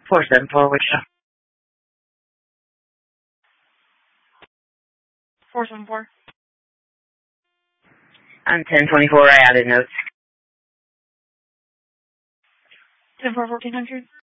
474, which 474. On 1024, I added notes. 10-4, 1400.